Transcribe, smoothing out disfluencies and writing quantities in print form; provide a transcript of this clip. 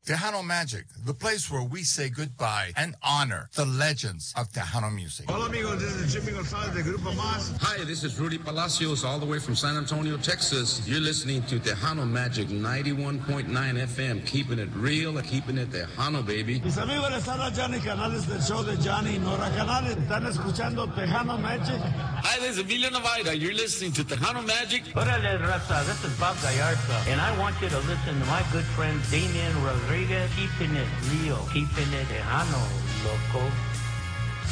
Tejano Magic, the place where we say goodbye and honor the legends of Tejano music. Hola amigos, this is Jimmy Gonzalez de Grupo Más. Hi, this is Rudy Palacios all the way from San Antonio, Texas. You're listening to Tejano Magic 91.9 FM, keeping it real, keeping it Tejano, baby. Mis amigos de Sara Johnny Canales del show de Johnny Nora Canales, están escuchando Tejano Magic. Hi, this is Emilio Navaida. You're listening to Tejano Magic. Órale, raza, this is Bob Gallarza, and I want you to listen to my good friend Damian Rodriguez, keeping it real, keeping it Tejano, loco.